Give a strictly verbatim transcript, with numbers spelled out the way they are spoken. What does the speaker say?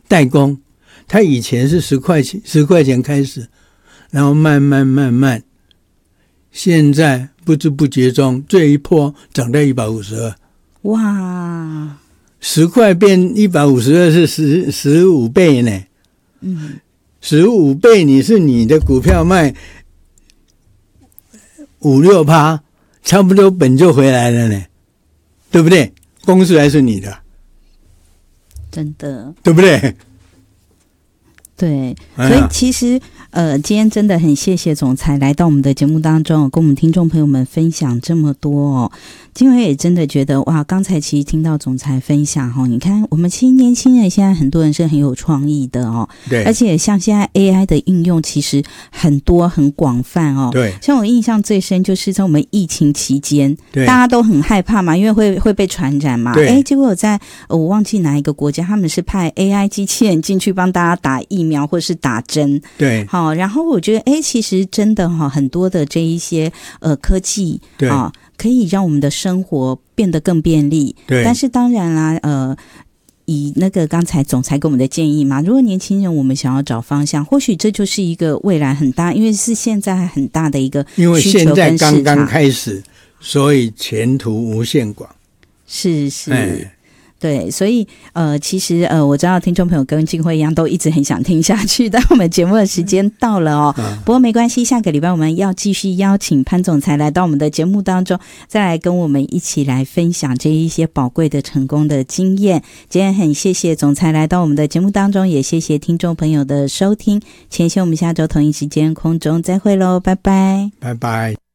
代工，他以前是十块钱十块钱开始，然后慢慢慢慢，现在不知不觉中这一波涨到一百五十二。 哇！ 十块变一百五十二是十十五倍呢。 嗯， 十五倍，你是你的股票卖五六趴，差不多本就回来了呢，对不对？公司还是你的， 真的， 对不对？ 对， 哎、 所以其实呃，今天真的很谢谢总裁来到我们的节目当中，跟我们听众朋友们分享这么多哦。金辉也真的觉得哇，刚才其实听到总裁分享哈、哦，你看我们其实年轻人现在很多人是很有创意的哦， 对， 而且像现在 A I 的应用其实很多很广泛哦， 对， 像我印象最深就是在我们疫情期间， 对， 大家都很害怕嘛，因为会会被传染嘛，哎，结果我在、呃、我忘记哪一个国家，他们是派 A I 机器人进去帮大家打疫苗或是打针， 对， 好，然后我觉得哎，其实真的哈，很多的这一些呃科技， 对啊。可以让我们的生活变得更便利， 对。 但是当然啦，呃，以那个刚才总裁给我们的建议嘛，如果年轻人我们想要找方向，或许这就是一个未来很大，因为是现在很大的一个需求跟市场， 因为现在刚刚开始，所以前途无限广。 是是。 哎， 对，所以呃，其实呃，我知道听众朋友跟静慧一样，都一直很想听下去，但我们节目的时间到了哦。嗯、不过没关系，下个礼拜我们要继续邀请潘总裁来到我们的节目当中，再来跟我们一起来分享这一些宝贵的成功的经验。今天很谢谢总裁来到我们的节目当中，也谢谢听众朋友的收听。前些我们下周同一时间空中再会喽，拜拜， 拜拜。